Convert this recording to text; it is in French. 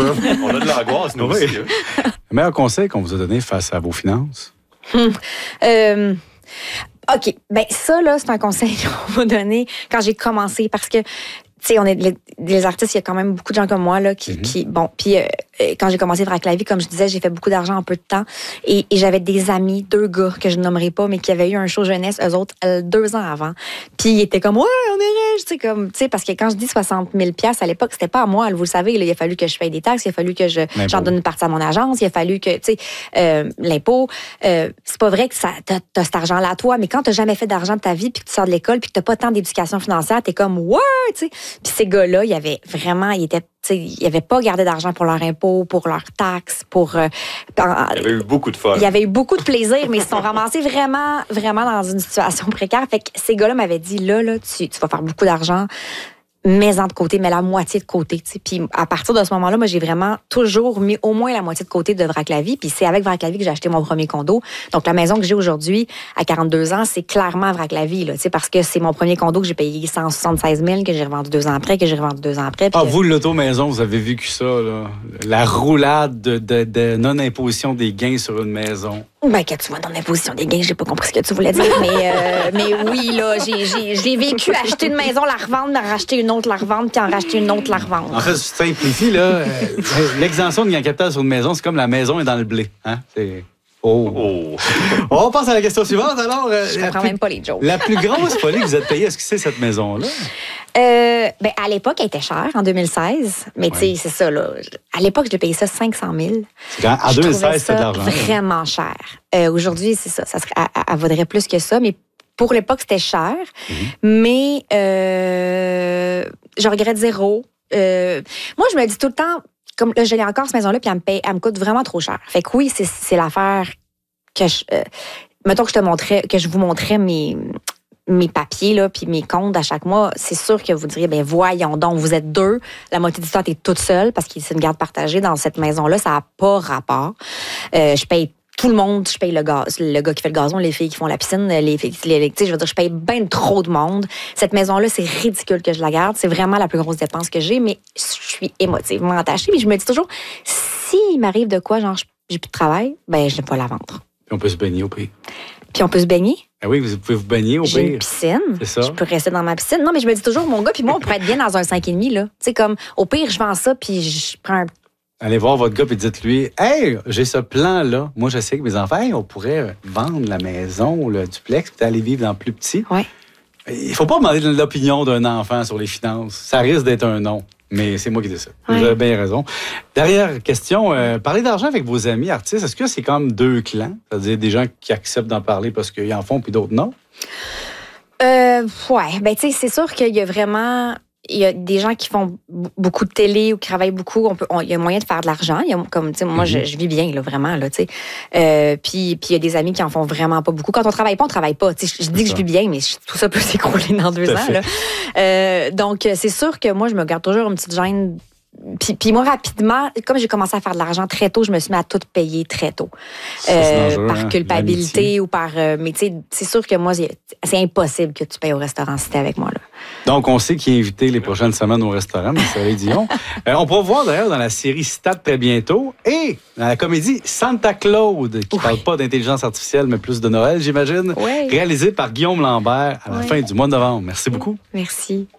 On a de l'angoisse, nous Oui. aussi. Hein. Le meilleur conseil qu'on vous a donné face à vos finances? OK. Ben ça, là, c'est un conseil qu'on m'a donné quand j'ai commencé parce que, tu sais, on est les artistes, il y a quand même beaucoup de gens comme moi, là, qui bon, puis quand j'ai commencé Vrac la vie, comme je disais, j'ai fait beaucoup d'argent en peu de temps et j'avais des amis, 2 gars que je nommerai pas, mais qui avaient eu un show jeunesse, eux autres, 2 ans avant. Puis ils étaient comme, ouais, on est riches, tu sais, comme, tu sais, parce que quand je dis 60 000 $, à l'époque, c'était pas à moi, vous le savez, là, il a fallu que je paye des taxes, il a fallu que j'en donne une partie à mon agence, il a fallu que, tu sais, l'impôt, c'est pas vrai que t'as cet argent-là à toi, mais quand t'as jamais fait d'argent de ta vie, puis que tu sors de l'école, puis que t'as pas tant d'éducation financière, t'es comme, ouais, tu sais. Puis ces gars-là, il y avait vraiment, ils n'avaient pas gardé d'argent pour leur impôt, pour leurs taxes, pour... Il y avait eu beaucoup de fun. Il y avait eu beaucoup de plaisir, mais ils se sont ramassés vraiment, vraiment dans une situation précaire. Fait que ces gars-là m'avaient dit, là, tu vas faire beaucoup d'argent, mets-en de côté, mets la moitié de côté. T'sais. Puis à partir de ce moment-là, moi, j'ai vraiment toujours mis au moins la moitié de côté de Vrac la vie. Puis c'est avec Vrac la vie que j'ai acheté mon premier condo. Donc la maison que j'ai aujourd'hui, à 42 ans, c'est clairement Vrac la vie, là, parce que c'est mon premier condo que j'ai payé 176 000, que j'ai revendu 2 ans après, que j'ai revendu 2 ans après. Ah, vous, l'auto-maison, vous avez vécu ça, là? La roulade de non-imposition des gains sur une maison. Ben, quand tu vois dans l'imposition des gains, j'ai pas compris ce que tu voulais dire, mais oui, là, j'ai vécu acheter une maison, la revendre, en racheter une autre, la revendre, puis en racheter une autre, la revendre. En fait, je simplifie, là. L'exemption de gain capital sur une maison, c'est comme la maison est dans le blé. Hein? C'est... Oh. On passe à la question suivante, alors. Je comprends même pas les jokes. La plus grosse folie que vous êtes payée, est-ce que c'est cette maison-là? Ben, à l'époque, elle était chère, en 2016, mais tu sais, c'est ça, là. À l'époque, je l'ai payé ça 500 000. En 2016, c'était de l'argent. Vraiment cher. Aujourd'hui, c'est ça. Elle vaudrait plus que ça, mais pour l'époque, c'était cher. Mais je regrette zéro. Moi, je me dis tout le temps, comme là, je l'ai encore, cette maison-là, puis elle me coûte vraiment trop cher. Fait que oui, c'est l'affaire que mettons que je vous montrais mes papiers, là, puis mes comptes à chaque mois, c'est sûr que vous diriez, ben voyons donc, vous êtes 2, la moitié du temps, t'es toute seule, parce que c'est une garde partagée dans cette maison-là, ça n'a pas rapport. Je paye tout le monde, je paye le gars qui fait le gazon, les filles qui font la piscine, les filles, je veux dire, je paye bien trop de monde. Cette maison-là, c'est ridicule que je la garde. C'est vraiment la plus grosse dépense que j'ai, mais je suis émotivement attachée. Puis je me dis toujours, s'il m'arrive de quoi, genre, j'ai plus de travail, ben, je ne vais pas la vendre. Puis on peut se baigner au pire. Puis on peut se baigner. Ah oui, vous pouvez vous baigner au pire. J'ai une piscine. C'est ça. Je peux rester dans ma piscine. Non, mais je me dis toujours, mon gars, puis moi, on pourrait être bien dans un 5,5, là. Tu sais, comme, au pire, je vends ça, puis je prends un. Allez voir votre gars et dites-lui, hey, j'ai ce plan-là. Moi, je sais que mes enfants, hey, on pourrait vendre la maison, le duplex, puis aller vivre dans plus petit. Ouais. Il faut pas demander l'opinion d'un enfant sur les finances. Ça risque d'être un non. Mais c'est moi qui dis ça. Ouais. Vous avez bien raison. Dernière question. Parler d'argent avec vos amis artistes, est-ce que c'est comme 2 clans? C'est-à-dire des gens qui acceptent d'en parler parce qu'ils en font, puis d'autres non? Ouais. Ben, tu sais, c'est sûr qu'il y a vraiment. Il y a des gens qui font beaucoup de télé ou qui travaillent beaucoup. Il y a moyen de faire de l'argent. Comme, tu sais, moi, je vis bien, là, vraiment, là, tu sais. Puis il y a des amis qui en font vraiment pas beaucoup. Quand on travaille pas, on travaille pas. Tu sais, je dis que je vis bien, mais tout ça peut s'écrouler dans 2 ans, là. Donc, c'est sûr que moi, je me garde toujours une petite gêne. Puis moi, rapidement, comme j'ai commencé à faire de l'argent très tôt, je me suis mis à tout payer très tôt. Par culpabilité ou par... mais tu sais, c'est sûr que moi, c'est impossible que tu payes au restaurant si t'es avec moi, là. Donc, on sait qui est invité les prochaines semaines au restaurant, Marie Dion. On pourra voir d'ailleurs dans la série Stade très bientôt et dans la comédie Santa Claude, qui ne parle pas d'intelligence artificielle, mais plus de Noël, j'imagine, réalisée par Guillaume Lambert à la fin du mois de novembre. Merci beaucoup. Merci.